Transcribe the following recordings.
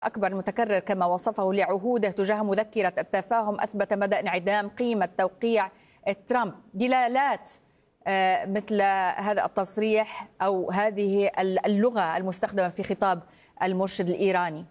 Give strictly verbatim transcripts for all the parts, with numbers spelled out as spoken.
أكبر متكرر كما وصفه لعهوده تجاه مذكرة التفاهم أثبت مدى انعدام قيمة توقيع ترامب. دلالات مثل هذا التصريح أو هذه اللغة المستخدمة في خطاب المرشد الإيراني.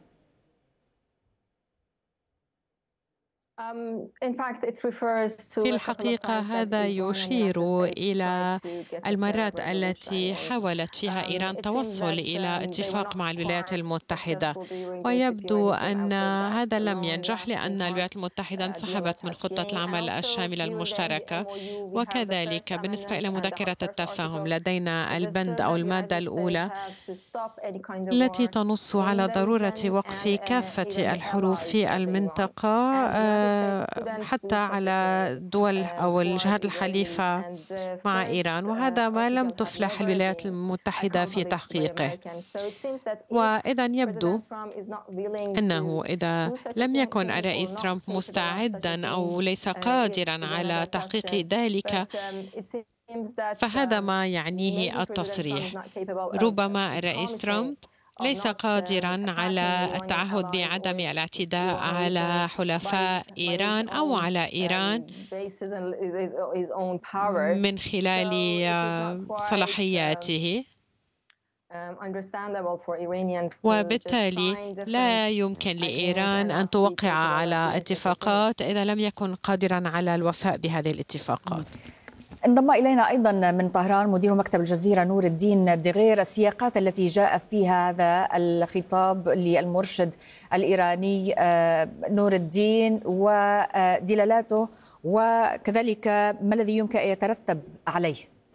في الحقيقة هذا يشير إلى المرات التي حاولت فيها إيران التوصل إلى اتفاق مع الولايات المتحدة، ويبدو أن هذا لم ينجح لأن الولايات المتحدة انسحبت من خطة العمل الشاملة المشتركة. وكذلك بالنسبة إلى مذكرة التفاهم لدينا البند أو المادة الأولى التي تنص على ضرورة وقف كافة الحروب في المنطقة حتى على الدول أو الجهات الحليفة مع إيران، وهذا ما لم تفلح الولايات المتحدة في تحقيقه. وإذا يبدو أنه إذا لم يكن الرئيس ترامب مستعدا أو ليس قادرا على تحقيق ذلك، فهذا ما يعنيه التصريح. ربما الرئيس ترامب ليس قادرا على التعهد بعدم الاعتداء على حلفاء إيران أو على إيران من خلال صلاحياته، وبالتالي لا يمكن لإيران أن توقع على اتفاقات إذا لم يكن قادرا على الوفاء بهذه الاتفاقات. انضم إلينا أيضا من طهران مدير مكتب الجزيرة نور الدين دغير. السياقات التي جاء فيها هذا الخطاب للمرشد الإيراني نور الدين ودلالاته، وكذلك ما الذي يمكن أن يترتب عليه؟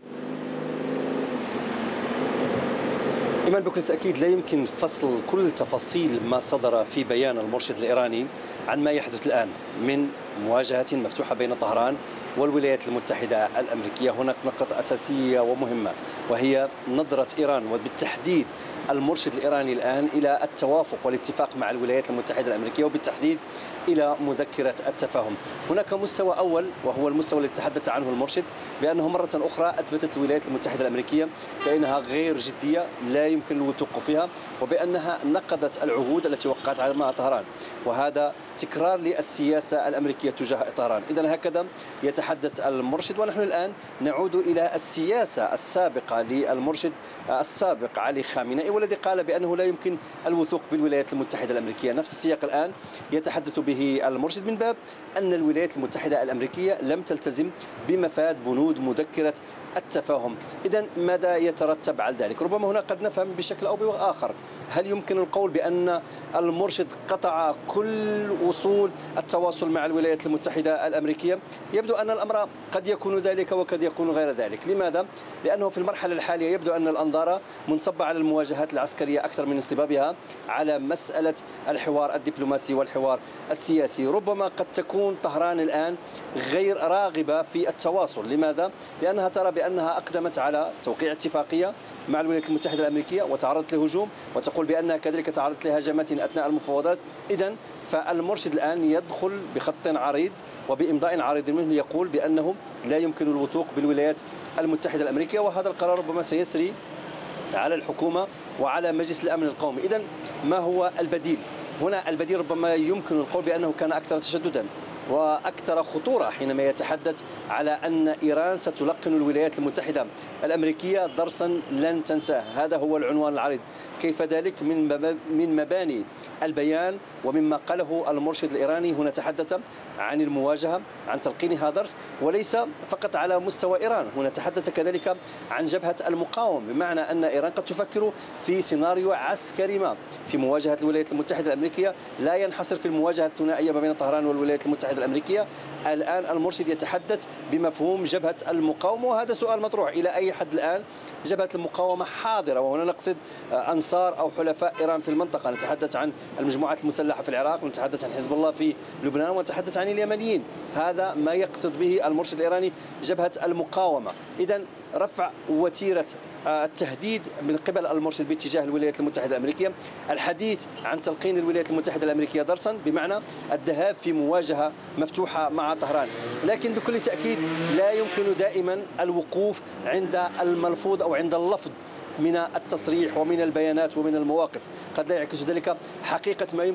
إيمان، بكل تأكيد لا يمكن فصل كل تفاصيل ما صدر في بيان المرشد الإيراني عن ما يحدث الآن من مواجهة مفتوحة بين طهران والولايات المتحدة الأمريكية. هناك نقطة أساسية ومهمة، وهي نظرة إيران وبالتحديد المرشد الإيراني الآن إلى التوافق والاتفاق مع الولايات المتحدة الأمريكية، وبالتحديد إلى مذكرة التفاهم. هناك مستوى أول وهو المستوى الذي تحدث عنه المرشد، بأنه مرة أخرى أثبتت الولايات المتحدة الأمريكية بأنها غير جدية لا يمكن الوثوق فيها، وبأنها نقضت العهود التي وقعت مع طهران، وهذا تكرار للسياسة الأمريكية تجاه طهران. إذن هكذا يتحدث المرشد، ونحن الآن نعود إلى السياسة السابقة للمرشد السابق علي خامنئي، والذي قال بأنه لا يمكن الوثوق بالولايات المتحدة الأمريكية. نفس السياق الآن يتحدث به المرشد من باب أن الولايات المتحدة الأمريكية لم تلتزم بمفاد بنود مذكرة التفاهم. إذن ماذا يترتب على ذلك؟ ربما هنا قد نفهم بشكل أو بآخر، هل يمكن القول بأن المرشد قطع كل وصول التواصل مع الولايات المتحدة الأمريكية؟ يبدو أن الأمر قد يكون ذلك وقد يكون غير ذلك. لماذا؟ لأنه في المرحلة الحالية يبدو أن الأنظار منصبة على المواجهات العسكرية أكثر من انصبابها على مسألة الحوار الدبلوماسي والحوار السياسي. ربما قد تكون طهران الآن غير راغبة في التواصل. لماذا؟ لأنها ترى بأنها أقدمت على توقيع اتفاقية مع الولايات المتحدة الأمريكية وتعرضت لهجوم، وتقول بأنها كذلك تعرضت لهجمات أثناء المفاوضات. إذن فالمرشد الآن يدخل بخط عريض وبإمضاء عريض منه يقول بأنه لا يمكن الوثوق بالولايات المتحدة الأمريكية، وهذا القرار ربما سيسري على الحكومة وعلى مجلس الأمن القومي. إذن ما هو البديل؟ هنا البديل ربما يمكن القول بأنه كان أكثر تشددا وأكثر خطورة حينما يتحدث على أن إيران ستلقن الولايات المتحدة الأمريكية درسا لن تنساه. هذا هو العنوان العريض. كيف ذلك؟ من من مباني البيان ومما قاله المرشد الإيراني هنا تحدث عن المواجهة، عن تلقينها درس، وليس فقط على مستوى إيران. هنا تحدث كذلك عن جبهة المقاومة، بمعنى أن إيران قد تفكر في سيناريو عسكري ما في مواجهة الولايات المتحدة الأمريكية، لا ينحصر في المواجهة الثنائية ما بين طهران والولايات المتحدة الأمريكية. الآن المرشد يتحدث بمفهوم جبهة المقاومة، وهذا سؤال مطروح إلى أي حد الآن جبهة المقاومة حاضرة، وهنا نقصد أنصار أو حلفاء إيران في المنطقة. نتحدث عن المجموعات المسلحة في العراق، ونتحدث عن حزب الله في لبنان، ونتحدث عن اليمنيين. هذا ما يقصد به المرشد الإيراني جبهة المقاومة. إذن رفع وتيرة التهديد من قبل المرشد باتجاه الولايات المتحدة الأمريكية، الحديث عن تلقين الولايات المتحدة الأمريكية درسا، بمعنى الذهاب في مواجهة مفتوحة مع طهران. لكن بكل تأكيد لا يمكن دائما الوقوف عند الملفوظ أو عند اللفظ من التصريح ومن البيانات ومن المواقف قد لا يعكس ذلك حقيقة ما يمكن